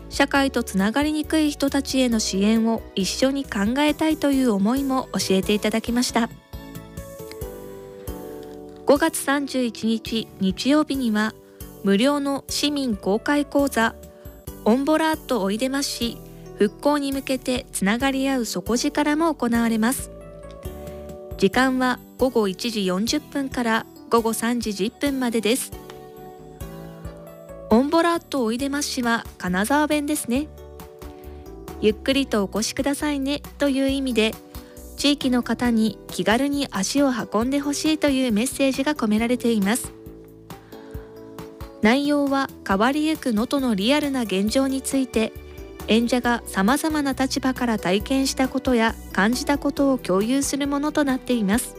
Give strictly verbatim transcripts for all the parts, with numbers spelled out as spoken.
社会とつながりにくい人たちへの支援を一緒に考えたいという思いも教えていただきました。ごがつさんじゅういちにち日曜日には無料の市民公開講座オンボラーッとおいでまし復興に向けてつながり合う底力も行われます。時間はごごいちじよんじゅっぷんからごごさんじじゅっぷんまでです。オンボラーッとおいでましは金沢弁ですね。ゆっくりとお越しくださいねという意味で、地域の方に気軽に足を運んでほしいというメッセージが込められています。内容は変わりゆく能登のリアルな現状について、演者がさまざまな立場から体験したことや感じたことを共有するものとなっています。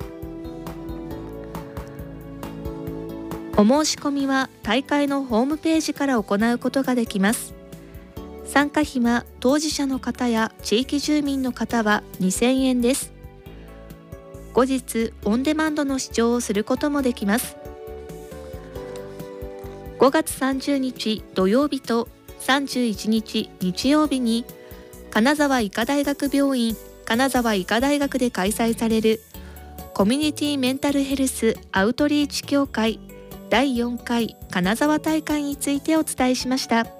お申し込みは大会のホームページから行うことができます。参加費は当事者の方や地域住民の方はにせんえんです。後日オンデマンドの視聴をすることもできます。ごがつさんじゅうにち土曜日とさんじゅういちにち日曜日に金沢医科大学病院金沢医科大学で開催されるコミュニティメンタルヘルスアウトリーチ協会だいよんかい金沢大会についてお伝えしました。